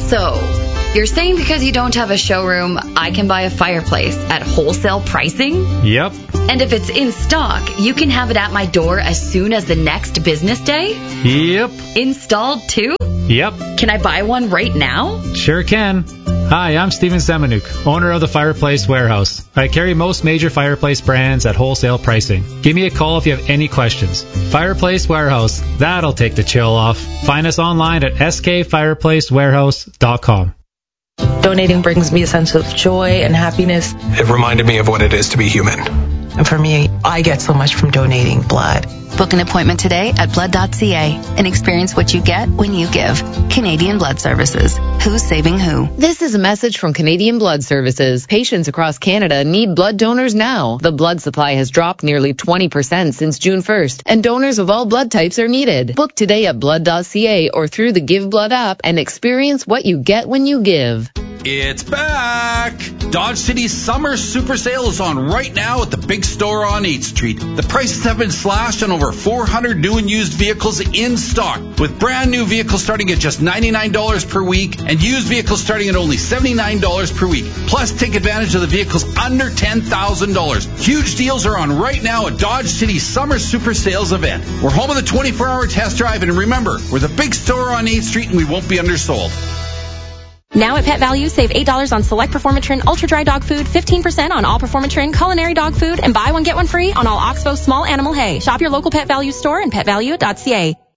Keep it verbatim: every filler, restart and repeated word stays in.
So, you're saying because you don't have a showroom, I can buy a fireplace at wholesale pricing? Yep. And if it's in stock, you can have it at my door as soon as the next business day? Yep. Installed too? Yep. Can I buy one right now? Sure can. Hi, I'm Steven Semenuk, owner of the Fireplace Warehouse. I carry most major fireplace brands at wholesale pricing. Give me a call if you have any questions. Fireplace Warehouse, that'll take the chill off. Find us online at s k fireplace warehouse dot com. Donating brings me a sense of joy and happiness. It reminded me of what it is to be human. And for me, I get so much from donating blood. Book an appointment today at blood dot c a and experience what you get when you give. Canadian Blood Services. Who's saving who? This is a message from Canadian Blood Services. Patients across Canada need blood donors now. The blood supply has dropped nearly twenty percent since June first, and donors of all blood types are needed. Book today at blood dot c a or through the Give Blood app and experience what you get when you give. It's back! Dodge City's summer super sale is on right now at the big store on eighth street. The prices have been slashed on over four hundred new and used vehicles in stock, with brand new vehicles starting at just ninety-nine dollars per week and used vehicles starting at only seventy-nine dollars per week. Plus, take advantage of the vehicles under ten thousand dollars. Huge deals are on right now at Dodge City's summer super sales event. We're home of the twenty-four hour test drive, and remember, we're the big store on eighth street and we won't be undersold. Now at Pet Value, save eight dollars on select Performatrin Ultra Dry Dog Food, fifteen percent on all Performatrin Culinary Dog Food, and buy one get one free on all Oxbow small animal hay. Shop your local Pet Value store and pet value dot c a.